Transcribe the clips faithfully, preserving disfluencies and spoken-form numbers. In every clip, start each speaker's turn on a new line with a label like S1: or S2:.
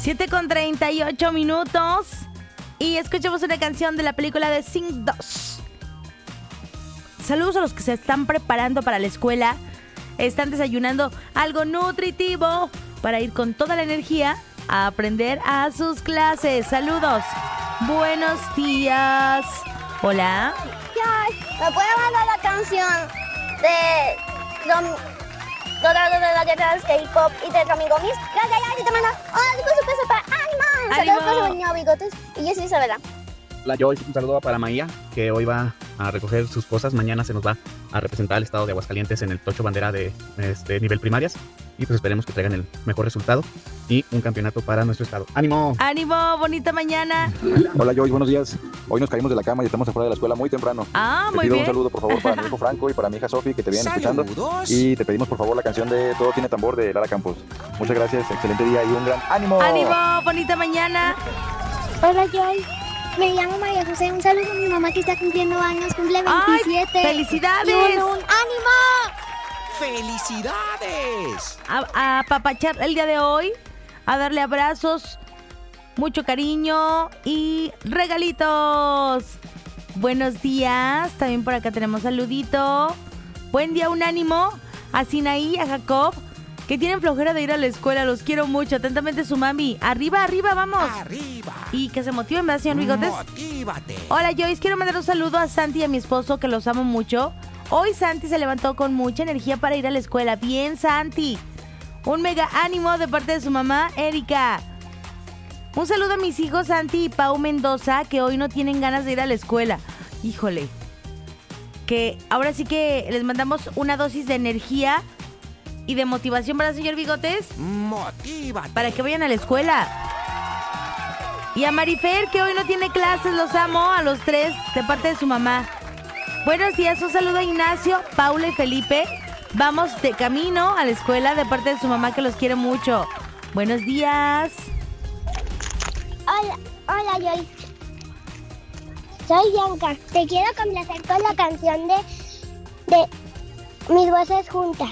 S1: siete con treinta y ocho minutos. Y escuchemos una canción de la película de Sing dos. Saludos a los que se están preparando para la escuela. Están desayunando algo nutritivo para ir con toda la energía a aprender a sus clases. Saludos. Buenos días. Hola.
S2: ¿Me puede mandar la canción de todas las guerreras K-pop y de Ramigomis? Gracias, ya, te mando. Hola, chicos, un beso para Ánimo. Saludos para su niño Bigotes. Y yo soy Isabela.
S3: Hola Joyce, un saludo para Maía, que hoy va a recoger sus cosas. Mañana se nos va a representar al estado de Aguascalientes en el Tocho Bandera de este nivel primarias. Y pues esperemos que traigan el mejor resultado y un campeonato para nuestro estado. ¡Ánimo!
S1: ¡Ánimo! ¡Bonita mañana!
S4: Hola Joyce, buenos días. Hoy nos caímos de la cama y estamos afuera de la escuela muy temprano.
S1: Ah,
S4: te
S1: muy
S4: pido
S1: bien.
S4: un saludo por favor para mi hijo Franco y para mi hija Sofi, que te vienen escuchando. Y te pedimos por favor la canción de Todo tiene tambor de Lara Campos. Muchas gracias, excelente día y un gran ánimo.
S1: ¡Ánimo! ¡Bonita mañana!
S2: Hola Joy, me llamo María José. Un saludo a mi mamá que está cumpliendo años, cumple veintisiete.
S1: ¡Ay, felicidades!
S2: Y un, un ánimo.
S5: ¡Felicidades!
S1: A, a papachar el día de hoy, a darle abrazos, mucho cariño y regalitos. Buenos días, también por acá tenemos saludito. Buen día, un ánimo a Sinaí, a Jacob, que tienen flojera de ir a la escuela. Los quiero mucho. Atentamente su mami. Arriba, arriba, vamos.
S5: ¡Arriba!
S1: Y que se motiven, ¿verdad, señor Bigotes?
S5: ¡Motívate!
S1: Hola, Joyce. Quiero mandar un saludo a Santi y a mi esposo, que los amo mucho. Hoy Santi se levantó con mucha energía para ir a la escuela. Bien, Santi. Un mega ánimo de parte de su mamá, Erika. Un saludo a mis hijos, Santi y Pau Mendoza, que hoy no tienen ganas de ir a la escuela. Híjole. Que ahora sí que les mandamos una dosis de energía y de motivación, ¿verdad, señor Bigotes?
S5: ¡Motívate!
S1: Para que vayan a la escuela. Y a Marifer, que hoy no tiene clases, los amo a los tres de parte de su mamá. Buenos días, un saludo a Ignacio, Paula y Felipe. Vamos de camino a la escuela de parte de su mamá, que los quiere mucho. Buenos días.
S2: Hola, hola Joy. Soy Bianca. Te quiero complacer con la canción de, de Mis Voces Juntas.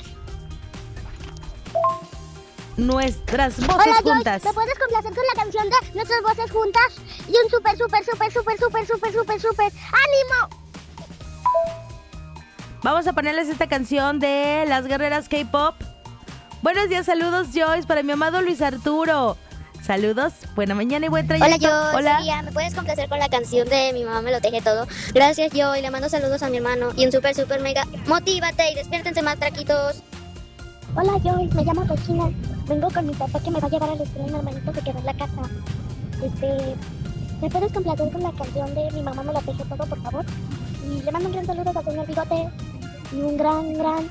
S1: Nuestras voces
S2: Hola
S1: juntas.
S2: Joy, ¿me puedes complacer con la canción de Nuestras Voces Juntas? Y un súper, súper, súper, súper, súper, súper, súper, súper ánimo.
S1: Vamos a ponerles esta canción de las guerreras K-pop. Buenos días, saludos Joyce para mi amado Luis Arturo. Saludos, buena mañana y buen trayecto.
S6: Hola, yo,
S1: Hola.
S6: Sofía, ¿me puedes complacer con la canción de Mi mamá me lo teje todo? Gracias, yo, y le mando saludos a mi hermano. Y un súper, súper mega, motívate y despiértense más, traquitos.
S2: Hola Joy, me llamo Regina. Vengo con mi papá que me va a llevar a la escuela. Mi hermanito se quedó en la casa. Este, ¿me puedes complacer con la canción de Mi mamá me lo teje todo, por favor? Y le mando un gran saludo al señor Bigote. Y un gran, gran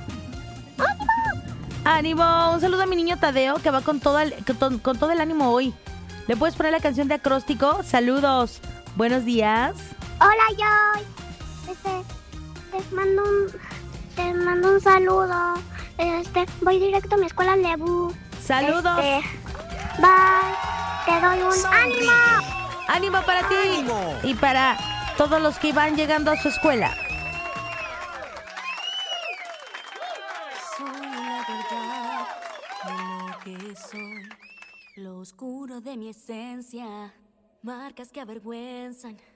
S1: Ánimo, un saludo a mi niño Tadeo, que va con todo el, con, con todo el ánimo hoy. ¿Le puedes poner la canción de acróstico? Saludos, buenos días.
S2: Hola Joy, este, te mando un, te mando un saludo. Este, voy directo a mi escuela Lebu.
S1: Saludos.
S2: Este, bye, te doy un
S5: Sonríe.
S2: ánimo.
S1: Ánimo para ti
S5: ¡Ánimo!
S1: y para todos los que van llegando a su escuela.
S7: Soy la verdad de lo que soy, lo oscuro de mi esencia, marcas que avergüenzan.